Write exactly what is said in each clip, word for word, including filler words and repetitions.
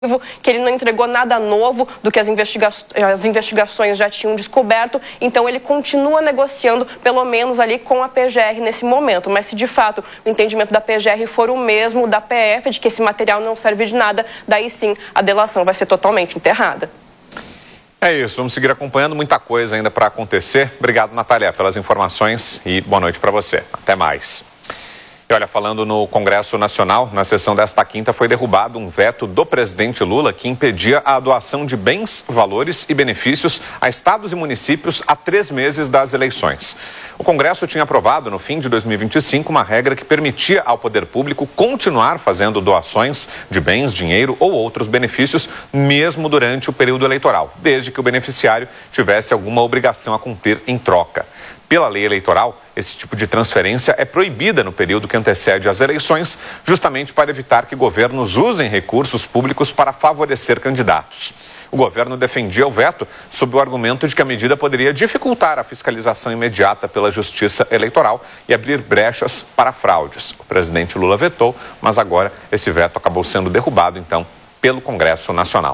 que ele não entregou nada novo do que as, investiga as investigações já tinham descoberto, então ele continua negociando, pelo menos ali com a P G R nesse momento. Mas se de fato o entendimento da P G R for o mesmo da P F, de que esse material não serve de nada, daí sim a delação vai ser totalmente enterrada. É isso, vamos seguir acompanhando, muita coisa ainda para acontecer. Obrigado, Natália, pelas informações e boa noite para você. Até mais. E olha, falando no Congresso Nacional, na sessão desta quinta foi derrubado um veto do presidente Lula que impedia a doação de bens, valores e benefícios a estados e municípios há três meses das eleições. O Congresso tinha aprovado no fim de dois mil e vinte e cinco uma regra que permitia ao poder público continuar fazendo doações de bens, dinheiro ou outros benefícios mesmo durante o período eleitoral, desde que o beneficiário tivesse alguma obrigação a cumprir em troca. Pela lei eleitoral, esse tipo de transferência é proibida no período que antecede as eleições, justamente para evitar que governos usem recursos públicos para favorecer candidatos. O governo defendia o veto sob o argumento de que a medida poderia dificultar a fiscalização imediata pela Justiça Eleitoral e abrir brechas para fraudes. O presidente Lula vetou, mas agora esse veto acabou sendo derrubado, então, pelo Congresso Nacional.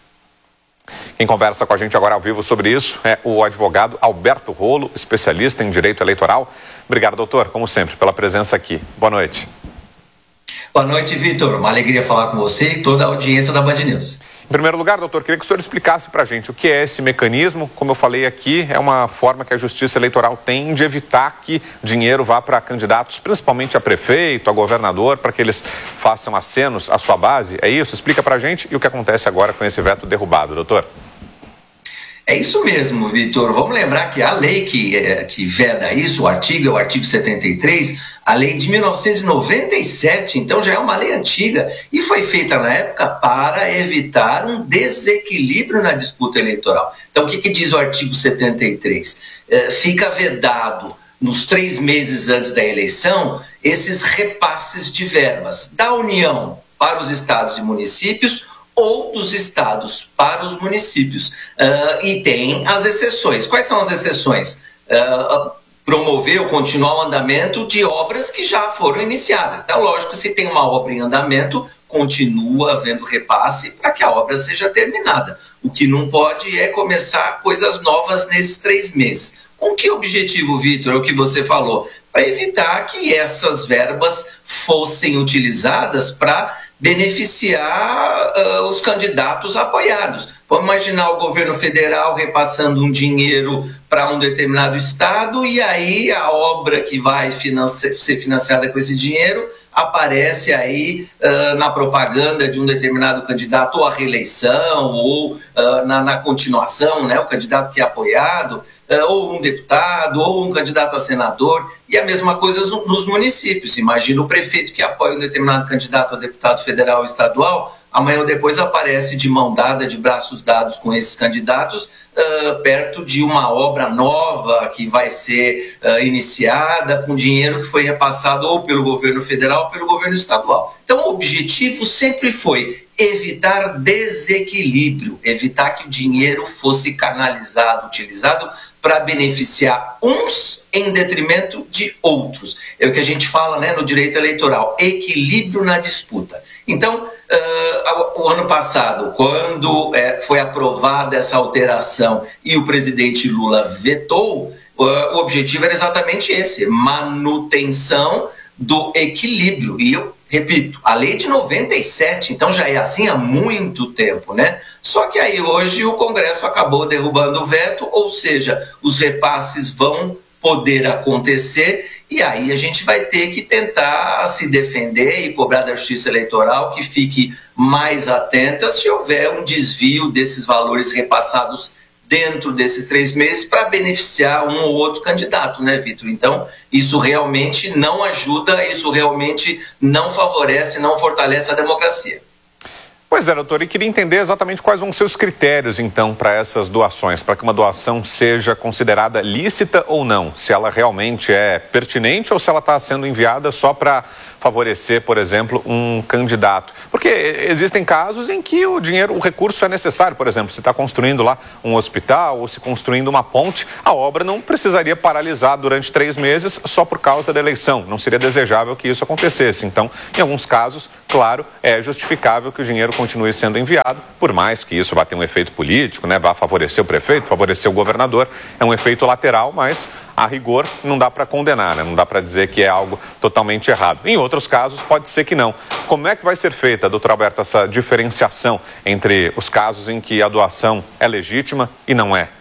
Quem conversa com a gente agora ao vivo sobre isso é o advogado Alberto Rolo, especialista em direito eleitoral. Obrigado, doutor, como sempre, pela presença aqui. Boa noite. Boa noite, Vitor. Uma alegria falar com você e toda a audiência da Band News. Em primeiro lugar, doutor, queria que o senhor explicasse para a gente o que é esse mecanismo. Como eu falei aqui, é uma forma que a Justiça Eleitoral tem de evitar que dinheiro vá para candidatos, principalmente a prefeito, a governador, para que eles façam acenos à sua base. É isso? Explica para a gente e o que acontece agora com esse veto derrubado, doutor. É isso mesmo, Vitor. Vamos lembrar que a lei que, é, que veda isso, o artigo é o artigo setenta e três, a lei de mil novecentos e noventa e sete, então já é uma lei antiga e foi feita na época para evitar um desequilíbrio na disputa eleitoral. Então o que, que diz o artigo setenta e três? É, fica vedado nos três meses antes da eleição esses repasses de verbas da União para os estados e municípios ou dos estados para os municípios. Uh, e tem as exceções. Quais são as exceções? Uh, promover ou continuar o andamento de obras que já foram iniciadas. Então, lógico, se tem uma obra em andamento, continua havendo repasse para que a obra seja terminada. O que não pode é começar coisas novas nesses três meses. Com que objetivo, Vitor? É o que você falou. Para evitar que essas verbas fossem utilizadas para beneficiar uh, os candidatos apoiados. Vamos imaginar o governo federal repassando um dinheiro para um determinado estado e aí a obra que vai financi- ser financiada com esse dinheiro aparece aí uh, na propaganda de um determinado candidato ou à reeleição ou uh, na, na continuação, né, o candidato que é apoiado, uh, ou um deputado ou um candidato a senador, e a mesma coisa nos municípios. Imagina o prefeito que apoia um determinado candidato a deputado federal ou estadual, amanhã ou depois aparece de mão dada, de braços dados com esses candidatos, uh, perto de uma obra nova que vai ser uh, iniciada com dinheiro que foi repassado ou pelo governo federal ou pelo governo estadual. Então o objetivo sempre foi evitar desequilíbrio, evitar que o dinheiro fosse canalizado, utilizado para beneficiar uns em detrimento de outros. É o que a gente fala, né, no direito eleitoral, equilíbrio na disputa. Então, uh, o ano passado, quando uh, foi aprovada essa alteração e o presidente Lula vetou, uh, o objetivo era exatamente esse, manutenção do equilíbrio. E eu repito, a lei de noventa e sete, então já é assim há muito tempo, né? Só que aí hoje o Congresso acabou derrubando o veto, ou seja, os repasses vão poder acontecer e aí a gente vai ter que tentar se defender e cobrar da Justiça Eleitoral que fique mais atenta se houver um desvio desses valores repassados dentro desses três meses para beneficiar um ou outro candidato, né, Vitor? Então, isso realmente não ajuda, isso realmente não favorece, não fortalece a democracia. Pois é, doutor, e queria entender exatamente quais vão ser os critérios, então, para essas doações, para que uma doação seja considerada lícita ou não, se ela realmente é pertinente ou se ela está sendo enviada só para favorecer, por exemplo, um candidato. Porque existem casos em que o dinheiro, o recurso é necessário. Por exemplo, se está construindo lá um hospital ou se construindo uma ponte, a obra não precisaria paralisar durante três meses só por causa da eleição. Não seria desejável que isso acontecesse. Então, em alguns casos, claro, é justificável que o dinheiro continue sendo enviado, por mais que isso vá ter um efeito político, né, vá favorecer o prefeito, favorecer o governador. É um efeito lateral, mas a rigor não dá para condenar, né? Não dá para dizer que é algo totalmente errado. Em outros casos, pode ser que não. Como é que vai ser feita, doutor Alberto, essa diferenciação entre os casos em que a doação é legítima e não é?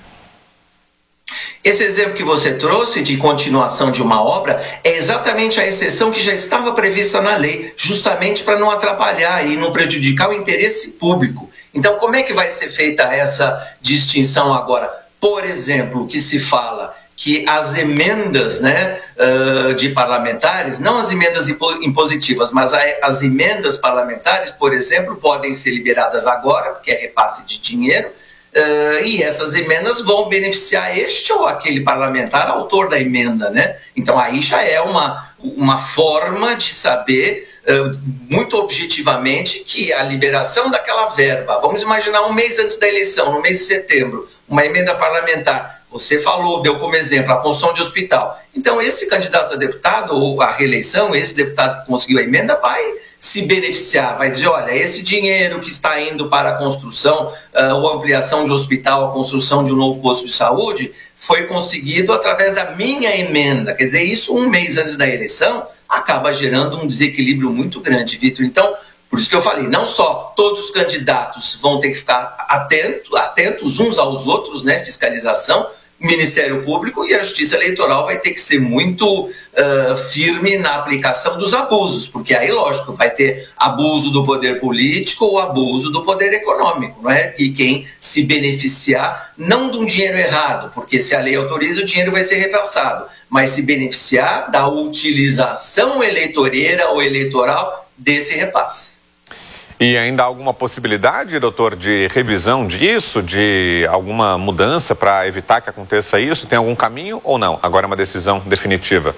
Esse exemplo que você trouxe de continuação de uma obra é exatamente a exceção que já estava prevista na lei, justamente para não atrapalhar e não prejudicar o interesse público. Então, como é que vai ser feita essa distinção agora? Por exemplo, que se fala que as emendas, né, uh, de parlamentares, não as emendas impositivas, mas as emendas parlamentares, por exemplo, podem ser liberadas agora, porque é repasse de dinheiro, uh, e essas emendas vão beneficiar este ou aquele parlamentar autor da emenda, né? Então aí já é uma, uma forma de saber uh, muito objetivamente que a liberação daquela verba, vamos imaginar um mês antes da eleição, no mês de setembro, uma emenda parlamentar. Você falou, deu como exemplo, a construção de hospital. Então, esse candidato a deputado, ou a reeleição, esse deputado que conseguiu a emenda, vai se beneficiar, vai dizer, olha, esse dinheiro que está indo para a construção uh, ou ampliação de hospital, a construção de um novo posto de saúde, foi conseguido através da minha emenda. Quer dizer, isso um mês antes da eleição acaba gerando um desequilíbrio muito grande, Vitor. Então, por isso que eu falei, não só todos os candidatos vão ter que ficar atento, atentos uns aos outros, né, fiscalização, Ministério Público e a Justiça Eleitoral vai ter que ser muito uh, firme na aplicação dos abusos, porque aí, lógico, vai ter abuso do poder político ou abuso do poder econômico, não é? E quem se beneficiar, não de um dinheiro errado, porque se a lei autoriza, o dinheiro vai ser repassado, mas se beneficiar da utilização eleitoreira ou eleitoral desse repasse. E ainda há alguma possibilidade, doutor, de revisão disso, de alguma mudança para evitar que aconteça isso? Tem algum caminho ou não? Agora é uma decisão definitiva.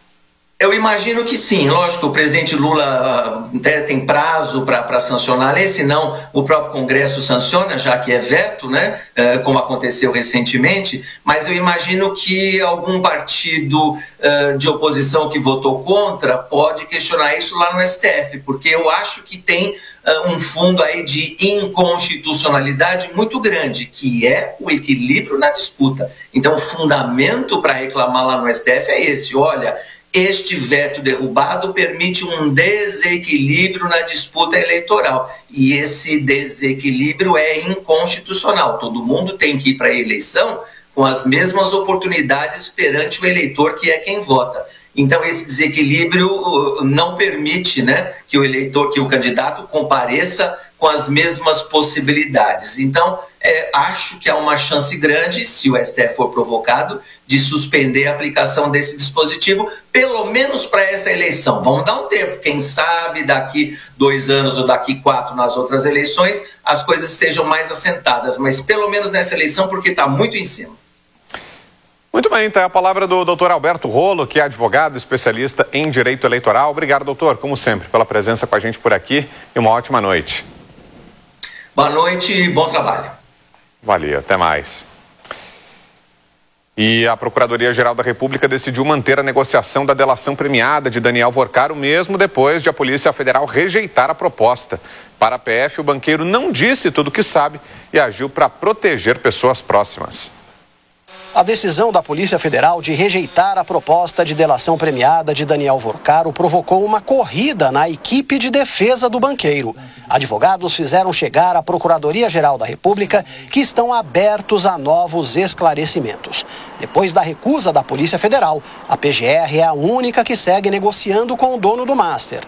Eu imagino que sim, lógico, o presidente Lula uh, tem prazo para sancionar a lei, senão o próprio Congresso sanciona, já que é veto, né, uh, como aconteceu recentemente, mas eu imagino que algum partido uh, de oposição que votou contra pode questionar isso lá no S T F, porque eu acho que tem uh, um fundo aí de inconstitucionalidade muito grande, que é o equilíbrio na disputa. Então o fundamento para reclamar lá no S T F é esse, olha, este veto derrubado permite um desequilíbrio na disputa eleitoral e esse desequilíbrio é inconstitucional. Todo mundo tem que ir para a eleição com as mesmas oportunidades perante o eleitor, que é quem vota. Então esse desequilíbrio não permite, né, que o eleitor, que o candidato compareça com as mesmas possibilidades. Então, é, acho que há uma chance grande, se o S T F for provocado, de suspender a aplicação desse dispositivo, pelo menos para essa eleição. Vamos dar um tempo, quem sabe daqui dois anos ou daqui quatro nas outras eleições, as coisas estejam mais assentadas, mas pelo menos nessa eleição, porque está muito em cima. Muito bem, então é a palavra do doutor Alberto Rolo, que é advogado especialista em direito eleitoral. Obrigado, doutor, como sempre, pela presença com a gente por aqui e uma ótima noite. Boa noite e bom trabalho. Valeu, até mais. E a Procuradoria-Geral da República decidiu manter a negociação da delação premiada de Daniel Vorcaro, mesmo depois de a Polícia Federal rejeitar a proposta. Para a P F, o banqueiro não disse tudo o que sabe e agiu para proteger pessoas próximas. A decisão da Polícia Federal de rejeitar a proposta de delação premiada de Daniel Vorcaro provocou uma corrida na equipe de defesa do banqueiro. Advogados fizeram chegar à Procuradoria-Geral da República que estão abertos a novos esclarecimentos. Depois da recusa da Polícia Federal, a P G R é a única que segue negociando com o dono do Master.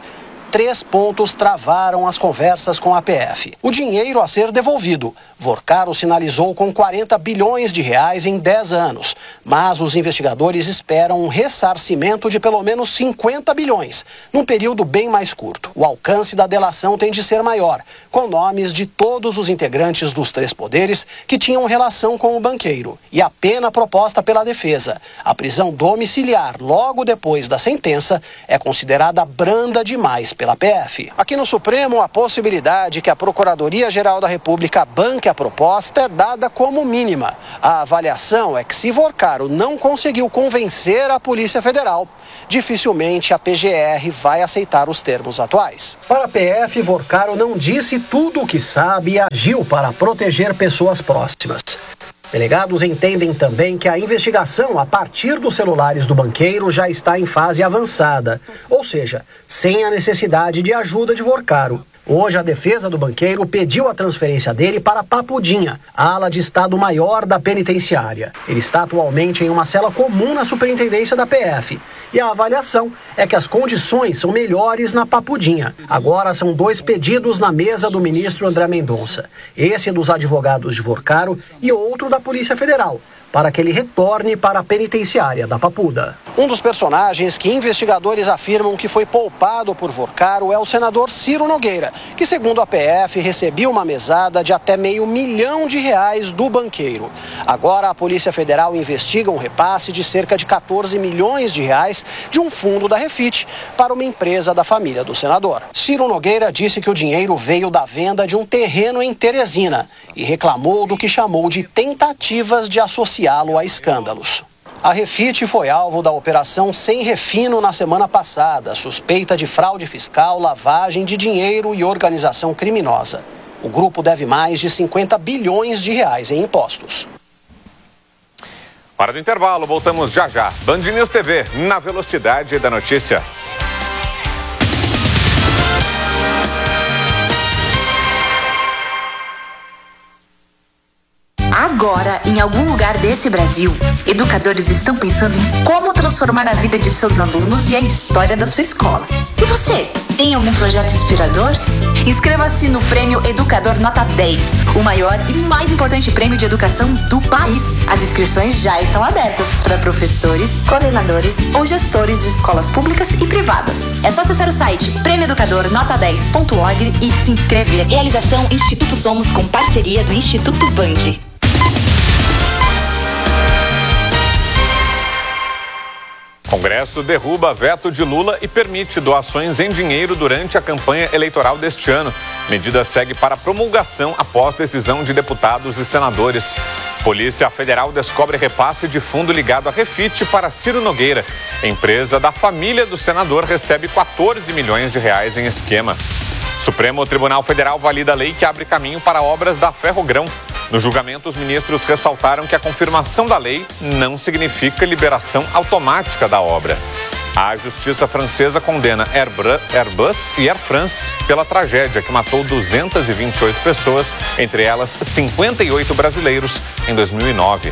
três pontos travaram as conversas com a P F. O dinheiro a ser devolvido. Vorcaro sinalizou com quarenta bilhões de reais em dez anos, mas os investigadores esperam um ressarcimento de pelo menos cinquenta bilhões, num período bem mais curto. O alcance da delação tem de ser maior, com nomes de todos os integrantes dos três poderes que tinham relação com o banqueiro. E a pena proposta pela defesa, a prisão domiciliar logo depois da sentença, é considerada branda demais pela P F. Aqui no Supremo, a possibilidade que a Procuradoria-Geral da República banque a proposta é dada como mínima. A avaliação é que se Vorcaro não conseguiu convencer a Polícia Federal, dificilmente a P G R vai aceitar os termos atuais. Para a P F, Vorcaro não disse tudo o que sabe e agiu para proteger pessoas próximas. Delegados entendem também que a investigação a partir dos celulares do banqueiro já está em fase avançada, ou seja, sem a necessidade de ajuda de Vorcaro. Hoje, a defesa do banqueiro pediu a transferência dele para Papudinha, a ala de Estado-Maior da penitenciária. Ele está atualmente em uma cela comum na superintendência da P F. E a avaliação é que as condições são melhores na Papudinha. Agora são dois pedidos na mesa do ministro André Mendonça. Esse dos advogados de Vorcaro e outro da Polícia Federal, para que ele retorne para a penitenciária da Papuda. Um dos personagens que investigadores afirmam que foi poupado por Vorcaro é o senador Ciro Nogueira, que, segundo a P F, recebia uma mesada de até meio milhão de reais do banqueiro. Agora, a Polícia Federal investiga um repasse de cerca de quatorze milhões de reais de um fundo da Refit para uma empresa da família do senador. Ciro Nogueira disse que o dinheiro veio da venda de um terreno em Teresina e reclamou do que chamou de tentativas de associá-lo a escândalos. A Refit foi alvo da Operação Sem Refino na semana passada, suspeita de fraude fiscal, lavagem de dinheiro e organização criminosa. O grupo deve mais de cinquenta bilhões de reais em impostos. Para do intervalo, voltamos já já. Band News T V, na velocidade da notícia. Agora, em algum lugar desse Brasil, educadores estão pensando em como transformar a vida de seus alunos e a história da sua escola. E você, tem algum projeto inspirador? Inscreva-se no Prêmio Educador Nota dez, o maior e mais importante prêmio de educação do país. As inscrições já estão abertas para professores, coordenadores ou gestores de escolas públicas e privadas. É só acessar o site prêmio educador nota dez ponto org e se inscrever. Realização Instituto Somos com parceria do Instituto Band. Congresso derruba veto de Lula e permite doações em dinheiro durante a campanha eleitoral deste ano. Medida segue para promulgação após decisão de deputados e senadores. Polícia Federal descobre repasse de fundo ligado à Refit para Ciro Nogueira. Empresa da família do senador recebe quatorze milhões de reais em esquema. Supremo Tribunal Federal valida a lei que abre caminho para obras da Ferrogrão. No julgamento, os ministros ressaltaram que a confirmação da lei não significa liberação automática da obra. A justiça francesa condena Airbus e Air France pela tragédia que matou duzentas e vinte e oito pessoas, entre elas cinquenta e oito brasileiros, em dois mil e nove.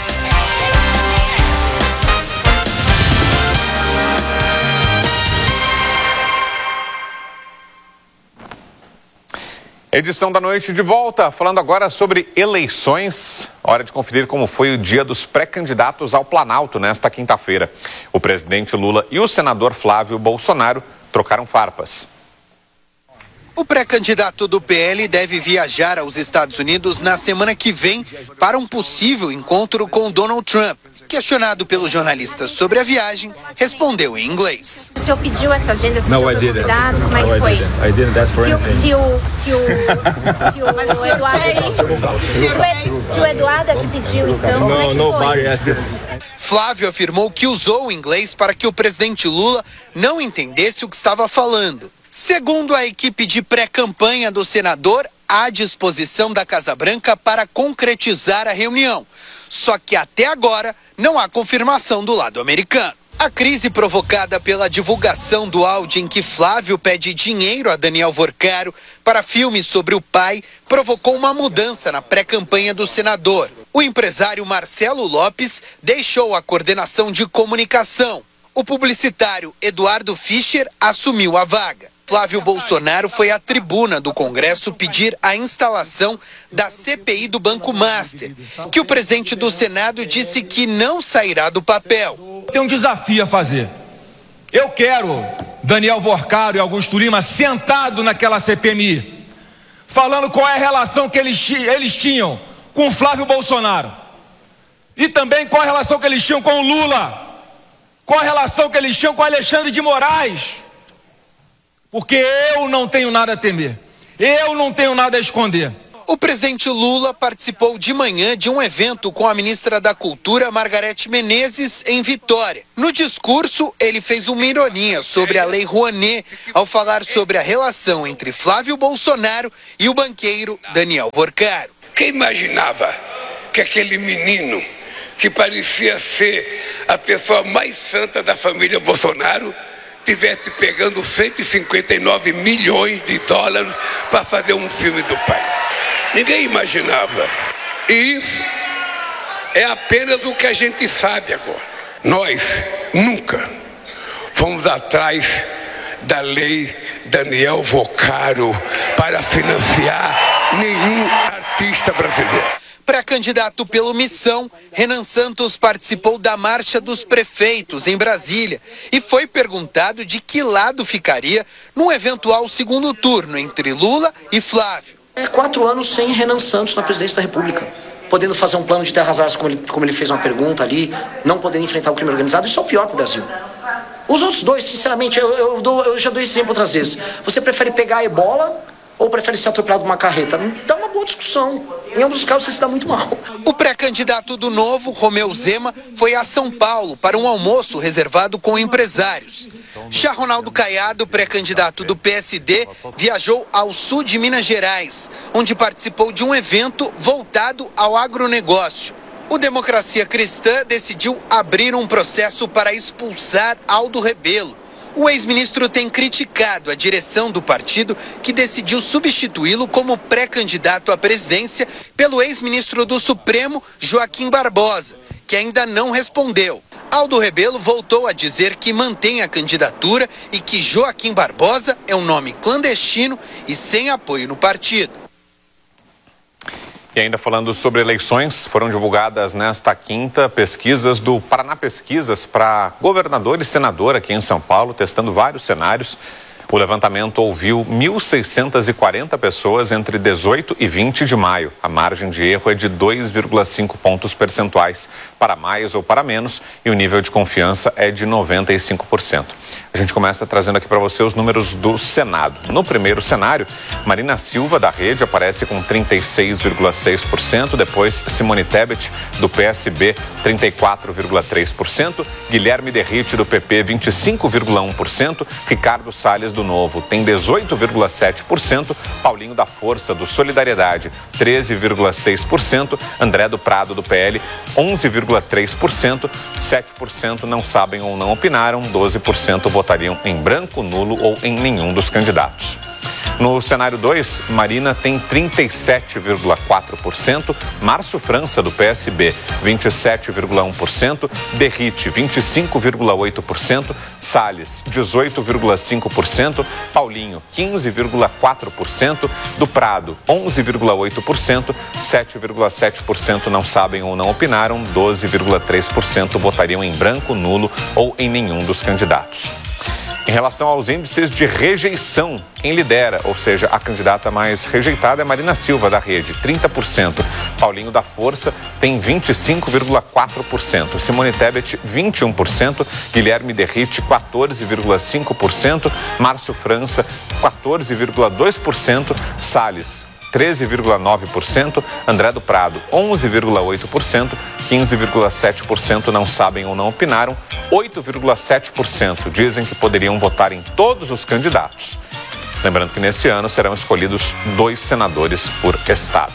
Edição da noite de volta, falando agora sobre eleições. Hora de conferir como foi o dia dos pré-candidatos ao Planalto nesta quinta-feira. O presidente Lula e o senador Flávio Bolsonaro trocaram farpas. O pré-candidato do P L deve viajar aos Estados Unidos na semana que vem para um possível encontro com Donald Trump. Questionado pelos jornalistas sobre a viagem, respondeu em inglês. O senhor pediu essa agenda, se o senhor foi convidado, como é que foi? I didn't ask for anything. Se o, se o, se o, o Eduardo, se o Eduardo é que pediu, então, como é que Nobody asked. Flávio afirmou que usou o inglês para que o presidente Lula não entendesse o que estava falando. Segundo a equipe de pré-campanha do senador, há disposição da Casa Branca para concretizar a reunião. Só que até agora não há confirmação do lado americano. A crise provocada pela divulgação do áudio em que Flávio pede dinheiro a Daniel Vorcaro para filmes sobre o pai provocou uma mudança na pré-campanha do senador. O empresário Marcelo Lopes deixou a coordenação de comunicação. O publicitário Eduardo Fischer assumiu a vaga. Flávio Bolsonaro foi à tribuna do Congresso pedir a instalação da C P I do Banco Master, que o presidente do Senado disse que não sairá do papel. Tem um desafio a fazer. Eu quero Daniel Vorcaro e Augusto Lima sentado naquela C P M I, falando qual é a relação que eles, eles tinham com o Flávio Bolsonaro e também qual a relação que eles tinham com o Lula, qual a relação que eles tinham com Alexandre de Moraes, porque eu não tenho nada a temer, eu não tenho nada a esconder. O presidente Lula participou de manhã de um evento com a ministra da Cultura, Margarete Menezes, em Vitória. No discurso, ele fez uma ironia sobre a Lei Rouanet, ao falar sobre a relação entre Flávio Bolsonaro e o banqueiro Daniel Vorcaro. Quem imaginava que aquele menino, que parecia ser a pessoa mais santa da família Bolsonaro, tivesse pegando cento e cinquenta e nove milhões de dólares para fazer um filme do pai? Ninguém imaginava. E isso é apenas o que a gente sabe agora. Nós nunca fomos atrás da lei Daniel Vorcaro para financiar nenhum artista brasileiro. Pré-candidato pelo Missão, Renan Santos participou da Marcha dos Prefeitos em Brasília e foi perguntado de que lado ficaria num eventual segundo turno entre Lula e Flávio. É quatro anos sem Renan Santos na presidência da República, podendo fazer um plano de terras raras, como ele, como ele fez uma pergunta ali, não podendo enfrentar o crime organizado. Isso é o pior para o Brasil. Os outros dois, sinceramente, eu, eu, dou, eu já dou esse exemplo outras vezes. Você prefere pegar a ebola ou prefere ser atropelado por uma carreta? Dá uma boa discussão. Em ambos os casos você se dá muito mal. O pré-candidato do Novo, Romeu Zema, foi a São Paulo para um almoço reservado com empresários. Já Ronaldo Caiado, pré-candidato do P S D, viajou ao sul de Minas Gerais, onde participou de um evento voltado ao agronegócio. O Democracia Cristã decidiu abrir um processo para expulsar Aldo Rebelo. O ex-ministro tem criticado a direção do partido, que decidiu substituí-lo como pré-candidato à presidência pelo ex-ministro do Supremo, Joaquim Barbosa, que ainda não respondeu. Aldo Rebelo voltou a dizer que mantém a candidatura e que Joaquim Barbosa é um nome clandestino e sem apoio no partido. E ainda falando sobre eleições, foram divulgadas nesta quinta pesquisas do Paraná Pesquisas para governador e senador aqui em São Paulo, testando vários cenários. O levantamento ouviu mil seiscentas e quarenta pessoas entre dezoito e vinte de maio. A margem de erro é de dois vírgula cinco pontos percentuais, para mais ou para menos, e o nível de confiança é de noventa e cinco por cento. A gente começa trazendo aqui para você os números do Senado. No primeiro cenário, Marina Silva, da Rede, aparece com trinta e seis vírgula seis por cento, depois Simone Tebet, do P S B, trinta e quatro vírgula três por cento, Guilherme Derrite, do P P, vinte e cinco vírgula um por cento, Ricardo Salles, do Novo, tem dezoito vírgula sete por cento, Paulinho da Força, do Solidariedade, treze vírgula seis por cento, André do Prado, do P L, onze vírgula três por cento, sete por cento não sabem ou não opinaram, doze por cento votariam em branco, nulo ou em nenhum dos candidatos. No cenário dois, Marina tem trinta e sete vírgula quatro por cento, Márcio França, do P S B, vinte e sete vírgula um por cento, Derrite, vinte e cinco vírgula oito por cento, Salles, dezoito vírgula cinco por cento, Paulinho, quinze vírgula quatro por cento, do Prado, onze vírgula oito por cento, sete vírgula sete por cento não sabem ou não opinaram, doze vírgula três por cento votariam em branco, nulo ou em nenhum dos candidatos. Em relação aos índices de rejeição, quem lidera, ou seja, a candidata mais rejeitada é Marina Silva, da Rede, trinta por cento. Paulinho da Força tem vinte e cinco vírgula quatro por cento. Simone Tebet, vinte e um por cento. Guilherme Derrite, quatorze vírgula cinco por cento. Márcio França, quatorze vírgula dois por cento. Salles, treze vírgula nove por cento, André do Prado, onze vírgula oito por cento, quinze vírgula sete por cento não sabem ou não opinaram, oito vírgula sete por cento dizem que poderiam votar em todos os candidatos. Lembrando que nesse ano serão escolhidos dois senadores por estado.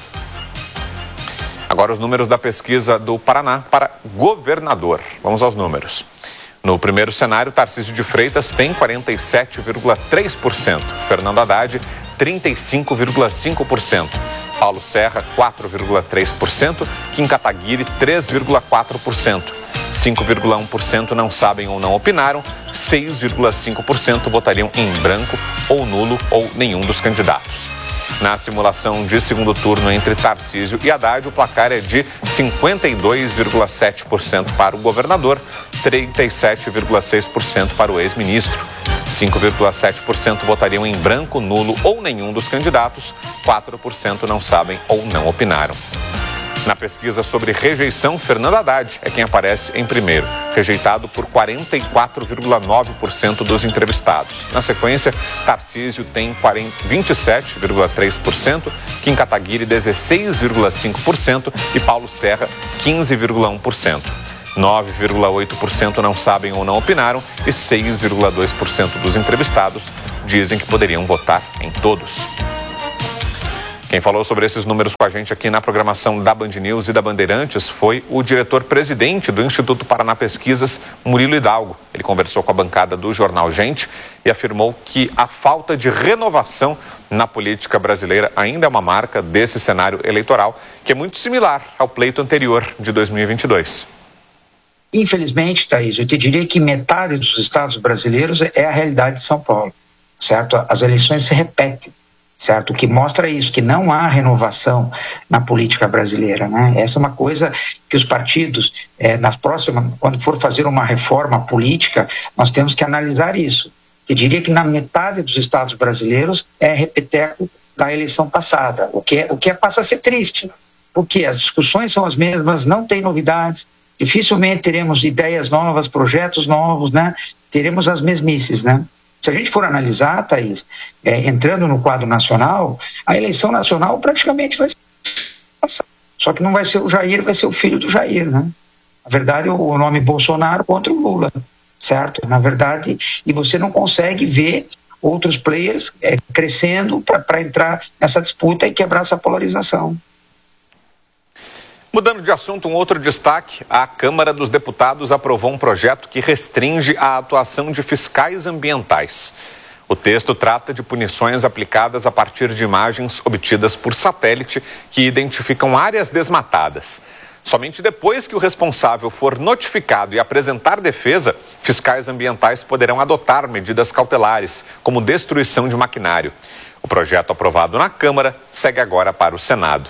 Agora os números da pesquisa do Paraná para governador. Vamos aos números. No primeiro cenário, Tarcísio de Freitas tem quarenta e sete vírgula três por cento, Fernando Haddad, trinta e cinco vírgula cinco por cento, Paulo Serra, quatro vírgula três por cento, Kim Kataguiri, três vírgula quatro por cento, cinco vírgula um por cento não sabem ou não opinaram, seis vírgula cinco por cento votariam em branco ou nulo ou nenhum dos candidatos. Na simulação de segundo turno entre Tarcísio e Haddad, o placar é de cinquenta e dois vírgula sete por cento para o governador, trinta e sete vírgula seis por cento para o ex-ministro. cinco vírgula sete por cento votariam em branco, nulo ou nenhum dos candidatos, quatro por cento não sabem ou não opinaram. Na pesquisa sobre rejeição, Fernando Haddad é quem aparece em primeiro, rejeitado por quarenta e quatro vírgula nove por cento dos entrevistados. Na sequência, Tarcísio tem vinte e sete vírgula três por cento, Kim Kataguiri dezesseis vírgula cinco por cento e Paulo Serra quinze vírgula um por cento. nove vírgula oito por cento não sabem ou não opinaram e seis vírgula dois por cento dos entrevistados dizem que poderiam votar em todos. Quem falou sobre esses números com a gente aqui na programação da Band News e da Bandeirantes foi o diretor-presidente do Instituto Paraná Pesquisas, Murilo Hidalgo. Ele conversou com a bancada do jornal Gente e afirmou que a falta de renovação na política brasileira ainda é uma marca desse cenário eleitoral, que é muito similar ao pleito anterior de dois mil e vinte e dois. Infelizmente, Thaís, eu te diria que metade dos estados brasileiros é a realidade de São Paulo, certo? As eleições se repetem. Certo? O que mostra isso, que não há renovação na política brasileira, né? Essa é uma coisa que os partidos, é, nas próximas, quando for fazer uma reforma política, nós temos que analisar isso. Eu diria que na metade dos estados brasileiros é repeteco da eleição passada, o que, é, o que é, passa a ser triste, porque as discussões são as mesmas, não tem novidades, dificilmente teremos ideias novas, projetos novos, né? Teremos as mesmices, né? Se a gente for analisar, Thaís, é, entrando no quadro nacional, a eleição nacional praticamente vai ser, só que não vai ser o Jair, vai ser o filho do Jair, né? Na verdade, o nome Bolsonaro contra o Lula, certo? Na verdade, e você não consegue ver outros players é, crescendo para entrar nessa disputa e quebrar essa polarização. Mudando de assunto, um outro destaque, a Câmara dos Deputados aprovou um projeto que restringe a atuação de fiscais ambientais. O texto trata de punições aplicadas a partir de imagens obtidas por satélite que identificam áreas desmatadas. Somente depois que o responsável for notificado e apresentar defesa, fiscais ambientais poderão adotar medidas cautelares, como destruição de maquinário. O projeto aprovado na Câmara segue agora para o Senado.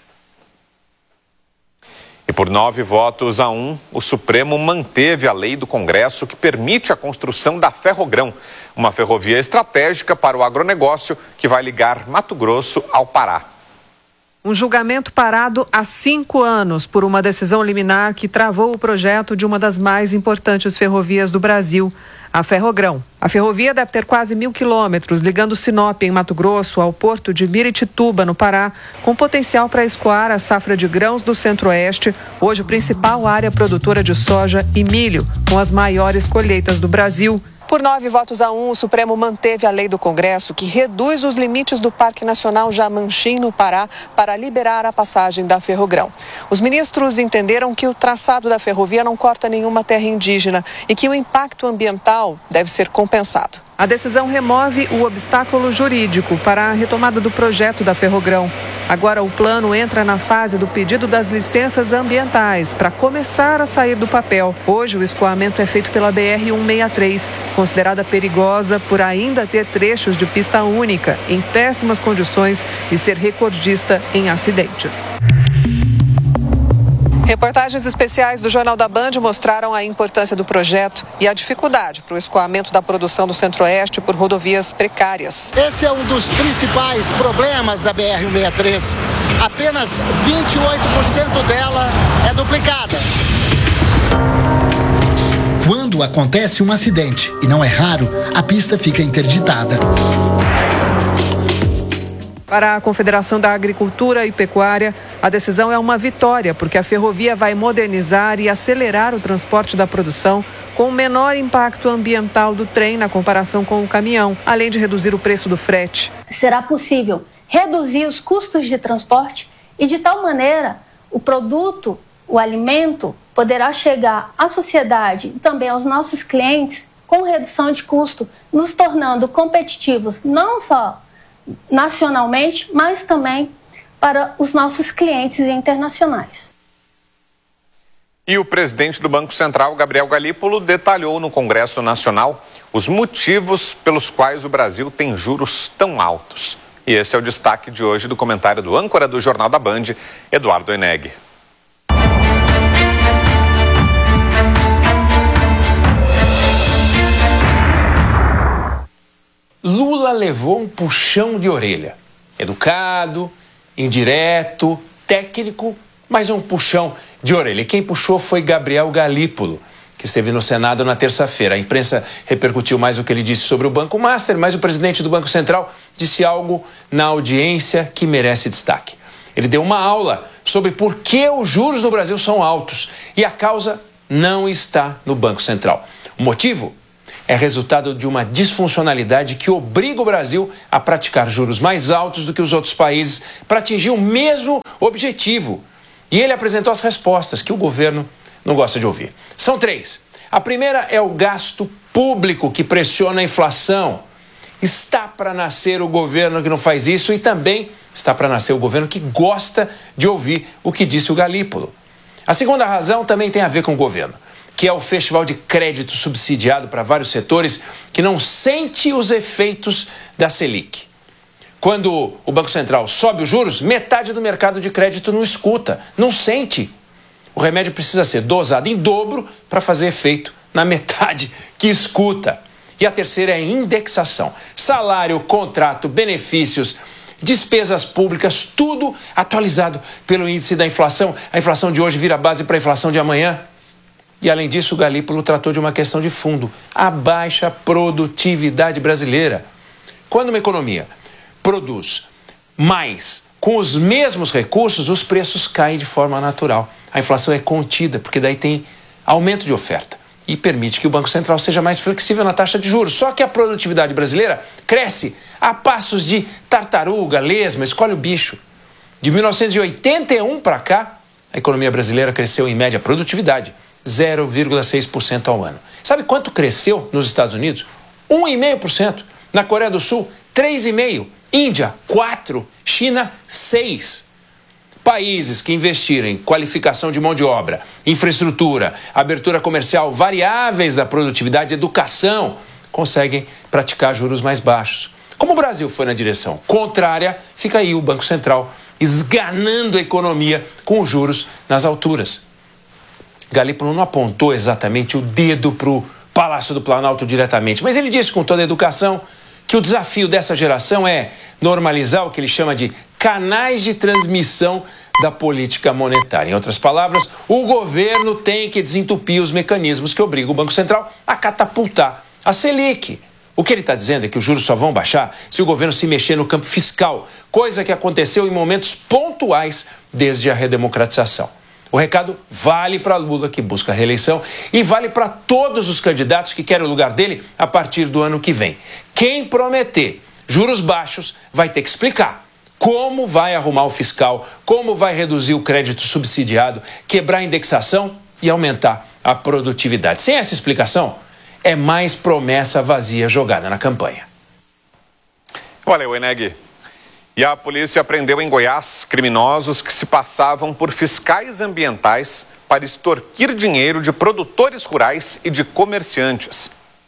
E por nove votos a um, o Supremo manteve a lei do Congresso que permite a construção da Ferrogrão, uma ferrovia estratégica para o agronegócio que vai ligar Mato Grosso ao Pará. Um julgamento parado há cinco anos por uma decisão liminar que travou o projeto de uma das mais importantes ferrovias do Brasil, a Ferrogrão. A ferrovia deve ter quase mil quilômetros, ligando Sinop, em Mato Grosso, ao porto de Miritituba, no Pará, com potencial para escoar a safra de grãos do Centro-Oeste, hoje principal área produtora de soja e milho, com as maiores colheitas do Brasil. Por nove votos a um, o Supremo manteve a lei do Congresso que reduz os limites do Parque Nacional Jamanchim, no Pará, para liberar a passagem da Ferrogrão. Os ministros entenderam que o traçado da ferrovia não corta nenhuma terra indígena e que o impacto ambiental deve ser compensado. A decisão remove o obstáculo jurídico para a retomada do projeto da Ferrogrão. Agora o plano entra na fase do pedido das licenças ambientais para começar a sair do papel. Hoje o escoamento é feito pela B R cento e sessenta e três, considerada perigosa por ainda ter trechos de pista única, em péssimas condições e ser recordista em acidentes. Reportagens especiais do Jornal da Band mostraram a importância do projeto e a dificuldade para o escoamento da produção do Centro-Oeste por rodovias precárias. Esse é um dos principais problemas da B R cento e sessenta e três. Apenas vinte e oito por cento dela é duplicada. Quando acontece um acidente, e não é raro, a pista fica interditada. Para a Confederação da Agricultura e Pecuária, a decisão é uma vitória, porque a ferrovia vai modernizar e acelerar o transporte da produção com o menor impacto ambiental do trem na comparação com o caminhão, além de reduzir o preço do frete. Será possível reduzir os custos de transporte e, de tal maneira, o produto, o alimento, poderá chegar à sociedade e também aos nossos clientes com redução de custo, nos tornando competitivos não só nacionalmente, mas também para os nossos clientes internacionais. E o presidente do Banco Central, Gabriel Galípolo, detalhou no Congresso Nacional os motivos pelos quais o Brasil tem juros tão altos. E esse é o destaque de hoje do comentário do âncora do Jornal da Band, Eduardo Eneg. Lula levou um puxão de orelha. Educado, indireto, técnico, mas um puxão de orelha. E quem puxou foi Gabriel Galípolo, que esteve no Senado na terça-feira. A imprensa repercutiu mais o que ele disse sobre o Banco Master, mas o presidente do Banco Central disse algo na audiência que merece destaque. Ele deu uma aula sobre por que os juros no Brasil são altos e a causa não está no Banco Central. O motivo é resultado de uma disfuncionalidade que obriga o Brasil a praticar juros mais altos do que os outros países para atingir o mesmo objetivo. E ele apresentou as respostas que o governo não gosta de ouvir. São três. A primeira é o gasto público que pressiona a inflação. Está para nascer o governo que não faz isso e também está para nascer o governo que gosta de ouvir o que disse o Galípolo. A segunda razão também tem a ver com o governo, que é o festival de crédito subsidiado para vários setores que não sente os efeitos da Selic. Quando o Banco Central sobe os juros, metade do mercado de crédito não escuta, não sente. O remédio precisa ser dosado em dobro para fazer efeito na metade que escuta. E a terceira é indexação. Salário, contrato, benefícios, despesas públicas, tudo atualizado pelo índice da inflação. A inflação de hoje vira base para a inflação de amanhã. E, além disso, o Galípolo tratou de uma questão de fundo, a baixa produtividade brasileira. Quando uma economia produz mais com os mesmos recursos, os preços caem de forma natural. A inflação é contida, porque daí tem aumento de oferta e permite que o Banco Central seja mais flexível na taxa de juros. Só que a produtividade brasileira cresce a passos de tartaruga, lesma, escolhe o bicho. De mil novecentos e oitenta e um para cá, a economia brasileira cresceu em média produtividade zero vírgula seis por cento ao ano. Sabe quanto cresceu nos Estados Unidos? um vírgula cinco por cento. Na Coreia do Sul, três vírgula cinco por cento. Índia, quatro por cento. China, seis por cento. Países que investiram em qualificação de mão de obra, infraestrutura, abertura comercial, variáveis da produtividade, educação, conseguem praticar juros mais baixos. Como o Brasil foi na direção contrária, fica aí o Banco Central esganando a economia com juros nas alturas. Galípolo não apontou exatamente o dedo para o Palácio do Planalto diretamente, mas ele disse com toda a educação que o desafio dessa geração é normalizar o que ele chama de canais de transmissão da política monetária. Em outras palavras, o governo tem que desentupir os mecanismos que obrigam o Banco Central a catapultar a Selic. O que ele está dizendo é que os juros só vão baixar se o governo se mexer no campo fiscal, coisa que aconteceu em momentos pontuais desde a redemocratização. O recado vale para Lula, que busca a reeleição, e vale para todos os candidatos que querem o lugar dele a partir do ano que vem. Quem prometer juros baixos vai ter que explicar como vai arrumar o fiscal, como vai reduzir o crédito subsidiado, quebrar a indexação e aumentar a produtividade. Sem essa explicação, é mais promessa vazia jogada na campanha. Valeu, Eneg. E a polícia prendeu em Goiás criminosos que se passavam por fiscais ambientais para extorquir dinheiro de produtores rurais e de comerciantes.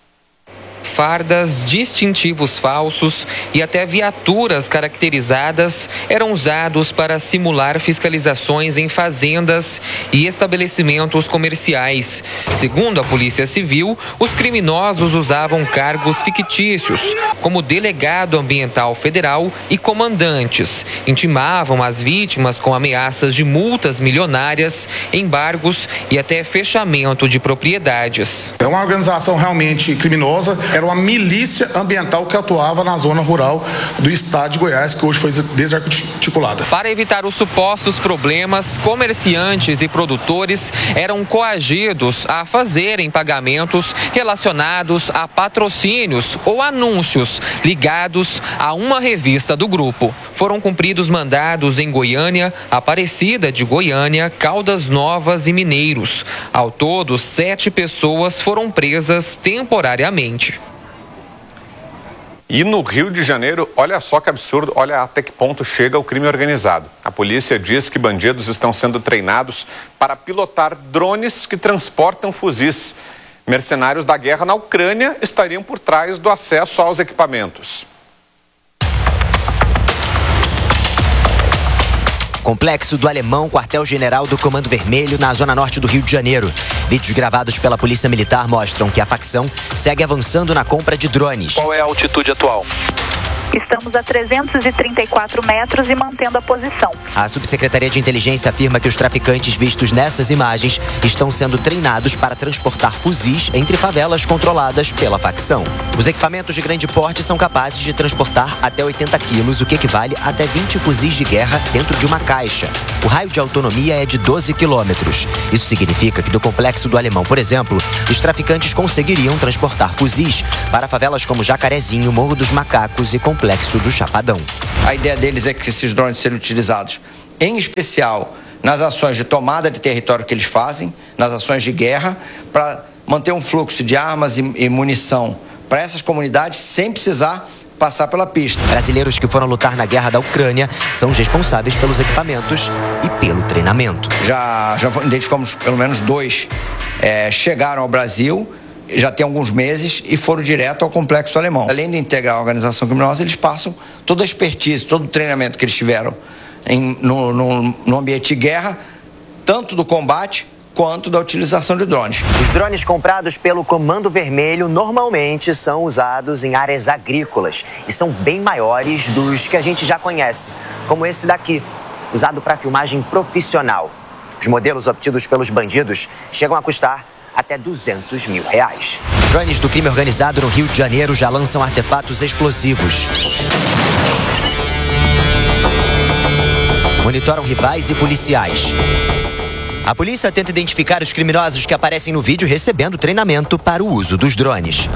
Fardas, distintivos falsos e até viaturas caracterizadas eram usados para simular fiscalizações em fazendas e estabelecimentos comerciais. Segundo a Polícia Civil, os criminosos usavam cargos fictícios, como delegado ambiental federal e comandantes. Intimavam as vítimas com ameaças de multas milionárias, embargos e até fechamento de propriedades. É uma organização realmente criminosa. Era uma milícia ambiental que atuava na zona rural do estado de Goiás, que hoje foi desarticulada. Para evitar os supostos problemas, comerciantes e produtores eram coagidos a fazerem pagamentos relacionados a patrocínios ou anúncios ligados a uma revista do grupo. Foram cumpridos mandados em Goiânia, Aparecida de Goiânia, Caldas Novas e Mineiros. Ao todo, sete pessoas foram presas temporariamente. E no Rio de Janeiro, olha só que absurdo, olha até que ponto chega o crime organizado. A polícia diz que bandidos estão sendo treinados para pilotar drones que transportam fuzis. Mercenários da guerra na Ucrânia estariam por trás do acesso aos equipamentos. Complexo do Alemão, quartel-general do Comando Vermelho, na zona norte do Rio de Janeiro. Vídeos gravados pela Polícia Militar mostram que a facção segue avançando na compra de drones. Qual é a altitude atual? Estamos a trezentos e trinta e quatro metros e mantendo a posição. A Subsecretaria de Inteligência afirma que os traficantes vistos nessas imagens estão sendo treinados para transportar fuzis entre favelas controladas pela facção. Os equipamentos de grande porte são capazes de transportar até oitenta quilos, o que equivale a até vinte fuzis de guerra dentro de uma caixa. O raio de autonomia é de doze quilômetros. Isso significa que do Complexo do Alemão, por exemplo, os traficantes conseguiriam transportar fuzis para favelas como Jacarezinho, Morro dos Macacos e Complexo do Chapadão. A ideia deles é que esses drones sejam utilizados, em especial, nas ações de tomada de território que eles fazem, nas ações de guerra, para manter um fluxo de armas e, e munição para essas comunidades sem precisar passar pela pista. Brasileiros que foram lutar na guerra da Ucrânia são os responsáveis pelos equipamentos e pelo treinamento. Já, já identificamos pelo menos dois, é, chegaram ao Brasil, já tem alguns meses e foram direto ao Complexo Alemão. Além de integrar a organização criminosa, eles passam toda a expertise, todo o treinamento que eles tiveram em, no, no, no ambiente de guerra, tanto do combate quanto da utilização de drones. Os drones comprados pelo Comando Vermelho normalmente são usados em áreas agrícolas e são bem maiores dos que a gente já conhece, como esse daqui, usado para filmagem profissional. Os modelos obtidos pelos bandidos chegam a custar até duzentos mil reais. Drones do crime organizado no Rio de Janeiro já lançam artefatos explosivos. Monitoram rivais e policiais. A polícia tenta identificar os criminosos que aparecem no vídeo recebendo treinamento para o uso dos drones.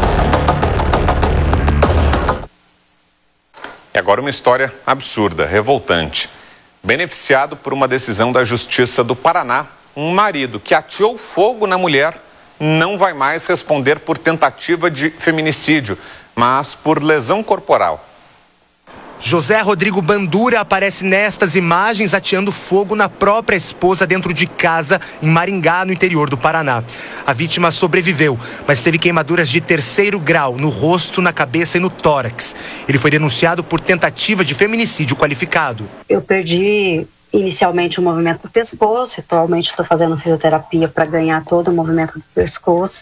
E agora uma história absurda, revoltante. Beneficiado por uma decisão da Justiça do Paraná, um marido que ateou fogo na mulher não vai mais responder por tentativa de feminicídio, mas por lesão corporal. José Rodrigo Bandura aparece nestas imagens ateando fogo na própria esposa dentro de casa em Maringá, no interior do Paraná. A vítima sobreviveu, mas teve queimaduras de terceiro grau no rosto, na cabeça e no tórax. Ele foi denunciado por tentativa de feminicídio qualificado. Eu perdi inicialmente o movimento do pescoço, atualmente estou fazendo fisioterapia para ganhar todo o movimento do pescoço.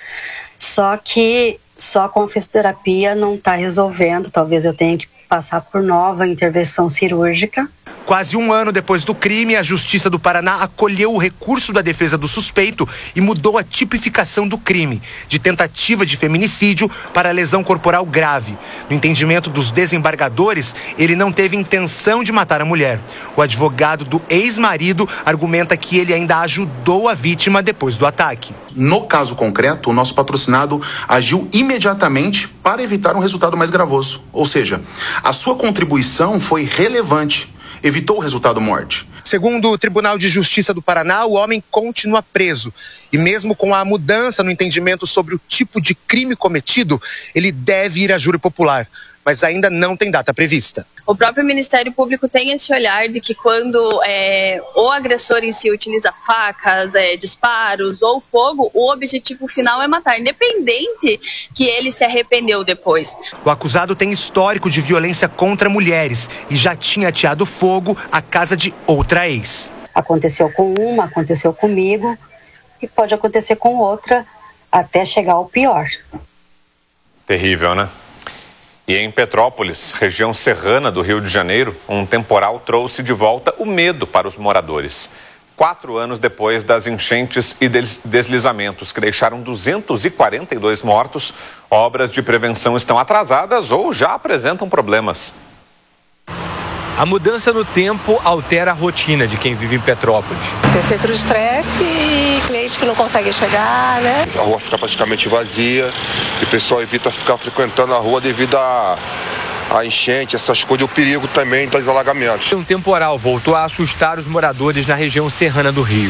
Só que só com fisioterapia não está resolvendo, talvez eu tenha que passar por nova intervenção cirúrgica. Quase um ano depois do crime, a Justiça do Paraná acolheu o recurso da defesa do suspeito e mudou a tipificação do crime, de tentativa de feminicídio para lesão corporal grave. No entendimento dos desembargadores, ele não teve intenção de matar a mulher. O advogado do ex-marido argumenta que ele ainda ajudou a vítima depois do ataque. No caso concreto, o nosso patrocinado agiu imediatamente para evitar um resultado mais gravoso. Ou seja, a sua contribuição foi relevante, evitou o resultado morte. Segundo o Tribunal de Justiça do Paraná, o homem continua preso. E mesmo com a mudança no entendimento sobre o tipo de crime cometido, ele deve ir a júri popular, mas ainda não tem data prevista. O próprio Ministério Público tem esse olhar de que quando é, o agressor em si utiliza facas, é, disparos ou fogo, o objetivo final é matar, independente que ele se arrependeu depois. O acusado tem histórico de violência contra mulheres e já tinha ateado fogo à casa de outra ex. Aconteceu com uma, aconteceu comigo e pode acontecer com outra até chegar ao pior. Terrível, né? E em Petrópolis, região serrana do Rio de Janeiro, um temporal trouxe de volta o medo para os moradores. Quatro anos depois das enchentes e deslizamentos que deixaram duzentos e quarenta e dois mortos, obras de prevenção estão atrasadas ou já apresentam problemas. A mudança no tempo altera a rotina de quem vive em Petrópolis. Você centro de estresse e cliente que não consegue chegar, né? A rua fica praticamente vazia e o pessoal evita ficar frequentando a rua devido a, a enchente, essas coisas e o perigo também dos alagamentos. Um temporal voltou a assustar os moradores na região serrana do Rio.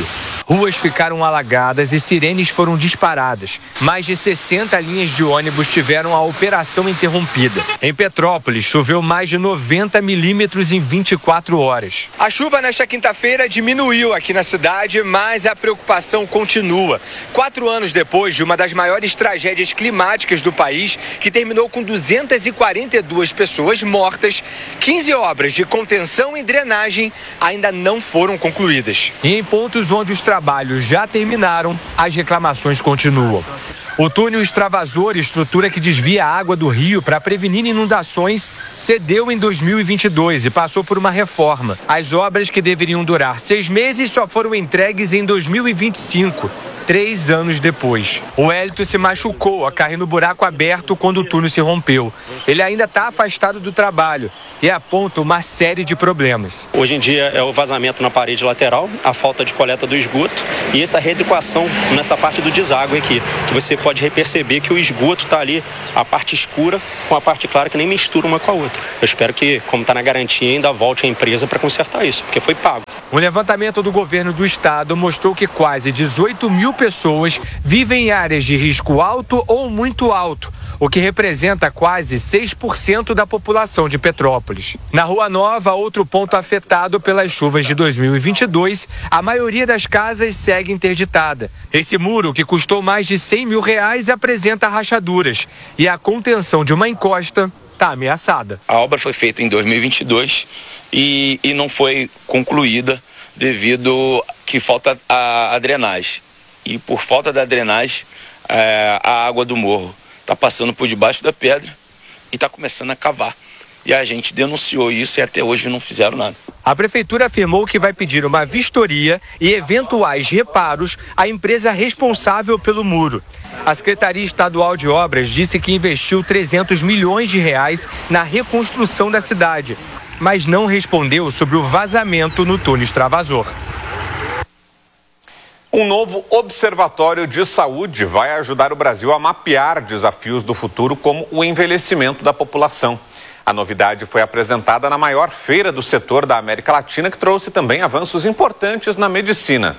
Ruas ficaram alagadas e sirenes foram disparadas. Mais de sessenta linhas de ônibus tiveram a operação interrompida. Em Petrópolis, choveu mais de noventa milímetros em vinte e quatro horas. A chuva nesta quinta-feira diminuiu aqui na cidade, mas a preocupação continua. Quatro anos depois de uma das maiores tragédias climáticas do país, que terminou com duzentas e quarenta e duas pessoas mortas, quinze obras de contenção e drenagem ainda não foram concluídas. E em pontos onde os trabalhos já terminaram, as reclamações continuam. O túnel extravasor, estrutura que desvia a água do rio para prevenir inundações, cedeu em dois mil e vinte e dois e passou por uma reforma. As obras, que deveriam durar seis meses, só foram entregues em dois mil e vinte e cinco. Três anos depois. O Hélito se machucou a cair no buraco aberto quando o túnel se rompeu. Ele ainda está afastado do trabalho e aponta uma série de problemas. Hoje em dia é o vazamento na parede lateral, a falta de coleta do esgoto e essa reeducação nessa parte do deságue aqui, que você pode perceber que o esgoto está ali, a parte escura com a parte clara, que nem mistura uma com a outra. Eu espero que, como está na garantia, ainda volte a empresa para consertar isso, porque foi pago. Um levantamento do governo do estado mostrou que quase dezoito mil pessoas vivem em áreas de risco alto ou muito alto, o que representa quase seis por cento da população de Petrópolis. Na Rua Nova, outro ponto afetado pelas chuvas de dois mil e vinte e dois, a maioria das casas segue interditada. Esse muro, que custou mais de cem mil reais, apresenta rachaduras e a contenção de uma encosta está ameaçada. A obra foi feita em dois mil e vinte e dois e, e não foi concluída devido que falta a, a drenagem. E por falta da drenagem, é, a água do morro está passando por debaixo da pedra e está começando a cavar. E a gente denunciou isso e até hoje não fizeram nada. A prefeitura afirmou que vai pedir uma vistoria e eventuais reparos à empresa responsável pelo muro. A Secretaria Estadual de Obras disse que investiu trezentos milhões de reais na reconstrução da cidade, mas não respondeu sobre o vazamento no túnel extravasor. Um novo observatório de saúde vai ajudar o Brasil a mapear desafios do futuro, como o envelhecimento da população. A novidade foi apresentada na maior feira do setor da América Latina, que trouxe também avanços importantes na medicina.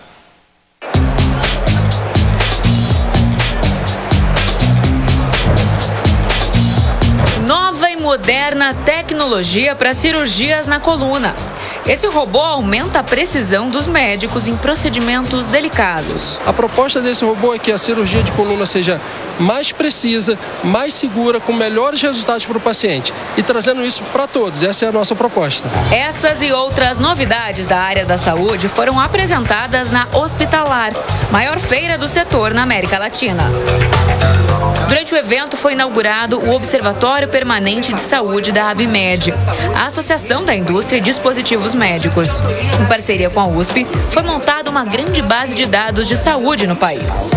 Nova e moderna tecnologia para cirurgias na coluna. Esse robô aumenta a precisão dos médicos em procedimentos delicados. A proposta desse robô é que a cirurgia de coluna seja mais precisa, mais segura, com melhores resultados para o paciente. E trazendo isso para todos, essa é a nossa proposta. Essas e outras novidades da área da saúde foram apresentadas na Hospitalar, maior feira do setor na América Latina. Durante o evento foi inaugurado o Observatório Permanente de Saúde da ABMED, a Associação da Indústria de Dispositivos Médicos. Em parceria com a U S P, foi montada uma grande base de dados de saúde no país.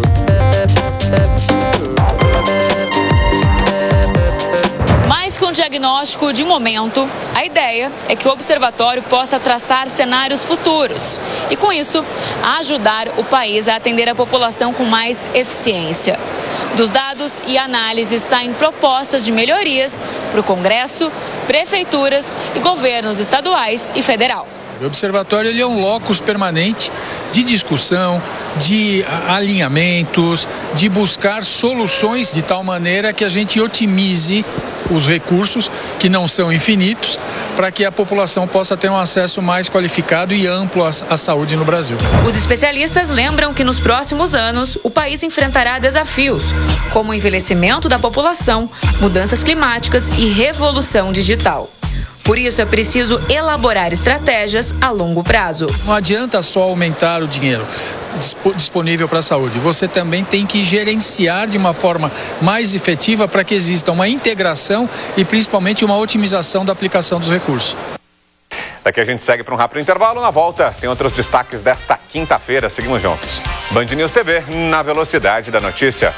Mais que um diagnóstico de momento, a ideia é que o observatório possa traçar cenários futuros e, com isso, ajudar o país a atender a população com mais eficiência. Dos dados e análises saem propostas de melhorias para o Congresso, prefeituras e governos estaduais e federal. O observatório ele é um locus permanente de discussão, de alinhamentos, de buscar soluções de tal maneira que a gente otimize os recursos, que não são infinitos, para que a população possa ter um acesso mais qualificado e amplo à, à saúde no Brasil. Os especialistas lembram que nos próximos anos o país enfrentará desafios, como o envelhecimento da população, mudanças climáticas e revolução digital. Por isso, é preciso elaborar estratégias a longo prazo. Não adianta só aumentar o dinheiro disponível para a saúde. Você também tem que gerenciar de uma forma mais efetiva para que exista uma integração e principalmente uma otimização da aplicação dos recursos. Daqui a gente segue para um rápido intervalo. Na volta, tem outros destaques desta quinta-feira. Seguimos juntos. Band News T V, na velocidade da notícia.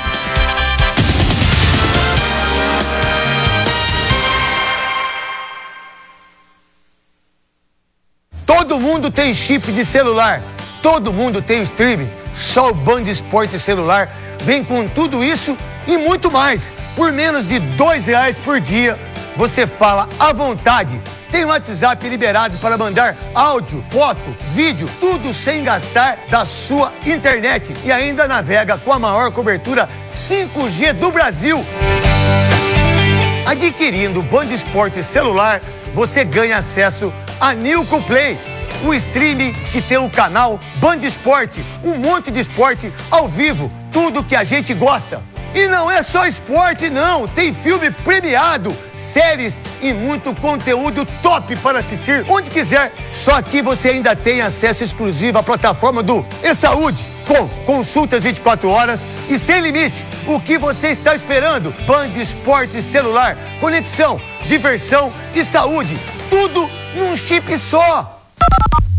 Todo mundo tem chip de celular, todo mundo tem o streaming. Só o Band Esporte Celular vem com tudo isso e muito mais. Por menos de dois reais por dia, você fala à vontade, Tem WhatsApp liberado para mandar áudio, foto, vídeo, tudo sem gastar da sua internet. E ainda navega com a maior cobertura cinco G do Brasil. Adquirindo o Band Esportes celular, você ganha acesso a Nilco Play, o streaming que tem o canal Band Esporte, um monte de esporte ao vivo, tudo que a gente gosta. E não é só esporte não, tem filme premiado, séries e muito conteúdo top para assistir onde quiser. Só que você ainda tem acesso exclusivo à plataforma do E-Saúde, com consultas vinte e quatro horas e sem limite. O que você está esperando? Band Esportes celular, conexão, diversão e saúde, tudo num chip só.